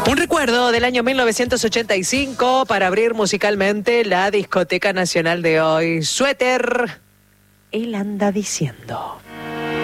Un recuerdo del año 1985 para abrir musicalmente la discoteca nacional de hoy. Suéter, él anda diciendo.